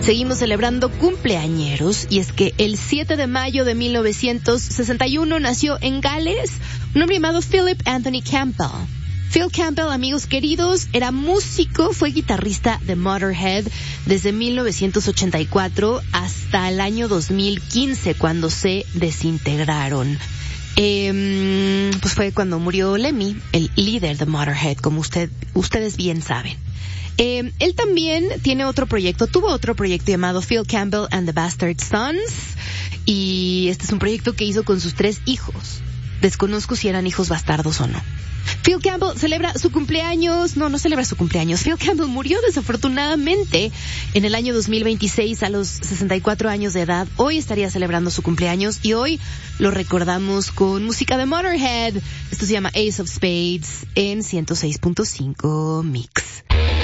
Seguimos celebrando cumpleañeros y es que el 7 de mayo de 1961 nació en Gales un hombre llamado Philip Anthony Campbell. Phil Campbell, amigos queridos, era músico, fue guitarrista de Motorhead desde 1984 hasta el año 2015 cuando se desintegraron. Pues fue cuando murió Lemmy, el líder de Motorhead, como ustedes bien saben. Él también tuvo otro proyecto llamado Phil Campbell and the Bastard Sons, y este es un proyecto que hizo con sus 3 hijos. Desconozco si eran hijos bastardos o no. Phil Campbell celebra su cumpleaños. No celebra su cumpleaños. Phil Campbell murió desafortunadamente en el año 2026 a los 64 años de edad. Hoy estaría celebrando su cumpleaños y hoy lo recordamos con música de Motorhead. Esto se llama Ace of Spades en 106.5 Mix.